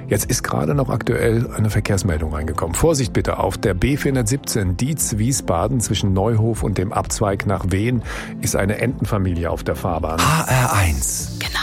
Jetzt ist gerade noch aktuell eine Verkehrsmeldung reingekommen. Vorsicht bitte, auf der B417 Dietz-Wiesbaden zwischen Neuhof und dem Abzweig nach Wehen ist eine Entenfamilie auf der Fahrbahn. HR1. Genau.